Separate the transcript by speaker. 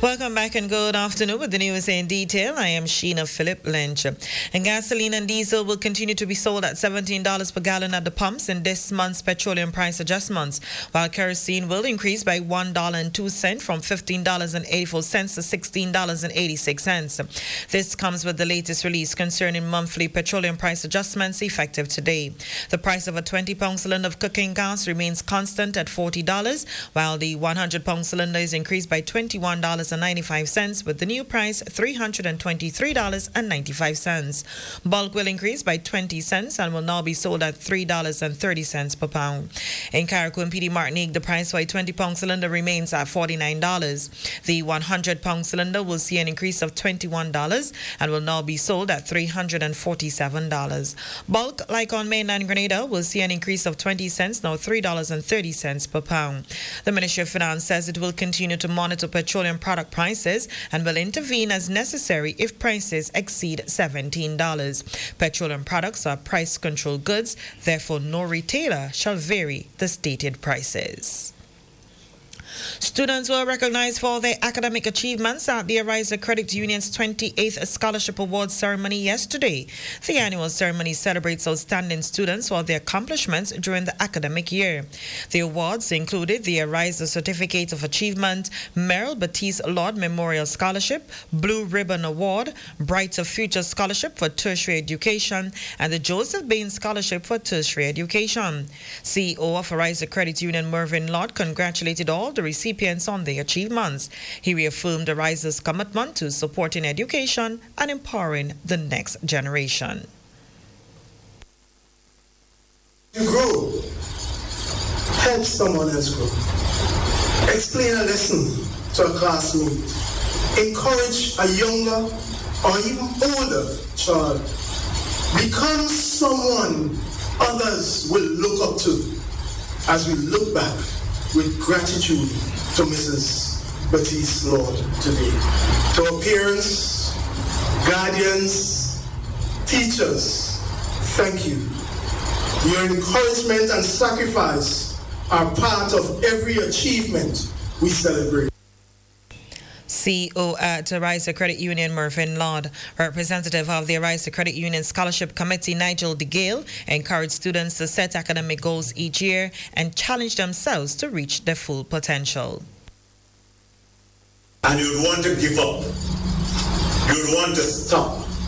Speaker 1: Welcome back and good afternoon with the news in detail. I am Sheena Philip Lynch. And gasoline and diesel will continue to be sold at $17 per gallon at the pumps in this month's petroleum price adjustments, while kerosene will increase by $1.02 from $15.84 to $16.86. This comes with the latest release concerning monthly petroleum price adjustments effective today. The price of a 20-pound cylinder of cooking gas remains constant at $40, while the 100-pound cylinder is increased by $21.95, with the new price $323.95. Bulk will increase by 20 cents and will now be sold at $3.30 per pound. In Carriacou and PD Martinique, the price for a 20-pound cylinder remains at $49. The 100-pound cylinder will see an increase of $21 and will now be sold at $347. Bulk, like on mainland Grenada, will see an increase of 20 cents, now $3.30 per pound. The Ministry of Finance says it will continue to monitor petroleum product prices and will intervene as necessary if prices exceed $17. Petroleum products are price-controlled goods, therefore no retailer shall vary the stated prices. Students were recognized for their academic achievements at the Arise Credit Union's 28th Scholarship Awards ceremony yesterday. The annual ceremony celebrates outstanding students for their accomplishments during the academic year. The awards included the Arise Certificate of Achievement, Merrill Baptiste Lord Memorial Scholarship, Blue Ribbon Award, Brighter Future Scholarship for Tertiary Education, and the Joseph Bain Scholarship for Tertiary Education. CEO of Arise Credit Union, Mervyn Lord, congratulated all the recipients on their achievemements. He reaffirmed the Rise's commitment to supporting education and empowering the next generation.
Speaker 2: You grow, help someone else grow. Explain a lesson to a classmate. Encourage a younger or even older child. Become someone others will look up to as we look back with gratitude to Mrs. Baptiste Lord today. To our parents, guardians, teachers, thank you. Your encouragement and sacrifice are part of every achievement we celebrate.
Speaker 1: CEO at Arise Credit Union, Mervyn Lord. Representative of the Arise Credit Union Scholarship Committee, Nigel DeGale, encouraged students to set academic goals each year and challenge themselves to reach their full potential.
Speaker 3: And you'd want to give up. You'd want to stop.